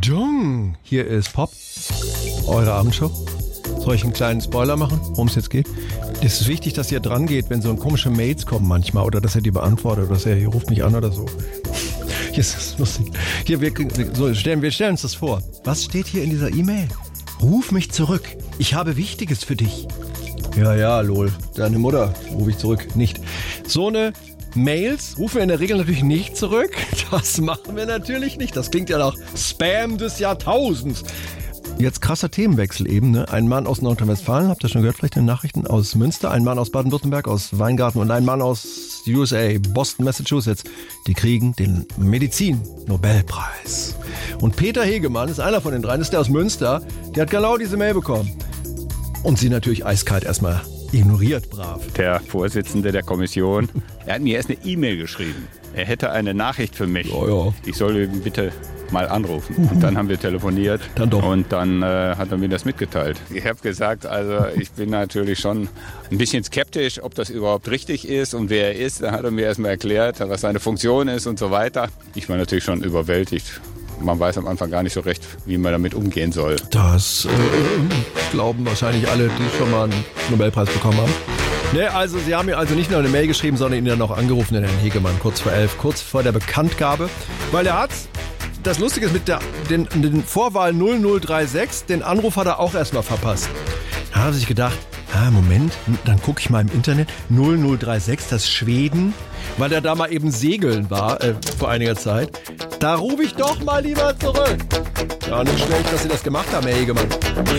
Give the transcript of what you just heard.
Achtung! Hier ist Pop, eure Abendshow. Soll ich einen kleinen Spoiler machen, worum es jetzt geht? Es ist wichtig, dass ihr dran geht, wenn so komische Mails kommen manchmal oder dass ihr die beantwortet oder dass ihr ruft mich an oder so. Hier ist das lustig. Hier, wir stellen uns das vor. Was steht hier in dieser E-Mail? Ruf mich zurück. Ich habe Wichtiges für dich. Ja, lol. Deine Mutter rufe ich zurück. Nicht. So eine Mails rufen wir in der Regel natürlich nicht zurück. Das machen wir natürlich nicht. Das klingt ja nach Spam des Jahrtausends. Jetzt krasser Themenwechsel eben, ne? Ein Mann aus Nordrhein-Westfalen, habt ihr schon gehört, vielleicht in den Nachrichten, aus Münster, ein Mann aus Baden-Württemberg, aus Weingarten und ein Mann aus USA, Boston, Massachusetts. Die kriegen den Medizin-Nobelpreis. Und Peter Hegemann ist einer von den dreien, ist der aus Münster, der hat genau diese Mail bekommen. Und sie natürlich eiskalt erstmal ignoriert, brav. Der Vorsitzende der Kommission, er hat mir erst eine E-Mail geschrieben. Er hätte eine Nachricht für mich. Ja. Ich soll ihn bitte mal anrufen. Und dann haben wir telefoniert. Dann doch. Und dann hat er mir das mitgeteilt. Ich habe gesagt, also ich bin natürlich schon ein bisschen skeptisch, ob das überhaupt richtig ist und wer er ist. Dann hat er mir erstmal erklärt, was seine Funktion ist und so weiter. Ich war natürlich schon überwältigt. Man weiß am Anfang gar nicht so recht, wie man damit umgehen soll. Das glauben wahrscheinlich alle, die schon mal einen Nobelpreis bekommen haben. Ne, also Sie haben mir also nicht nur eine Mail geschrieben, sondern ihn dann auch angerufen, den Herrn Hegemann, kurz vor 11, kurz vor der Bekanntgabe. Weil er hat, das Lustige ist, mit den Vorwahl 0036, den Anruf hat er auch erstmal verpasst. Da hat er sich gedacht, Moment, dann gucke ich mal im Internet, 0036, das ist Schweden, weil er da mal eben segeln war vor einiger Zeit. Da rufe ich doch mal lieber zurück. Ja, nicht schlecht, dass Sie das gemacht haben, Herr Hegemann.